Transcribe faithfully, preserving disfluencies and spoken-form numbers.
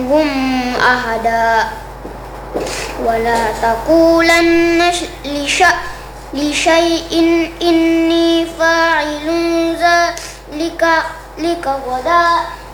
منهم أحدا ولا تقولن لشيء إني فاعل ذلك غدا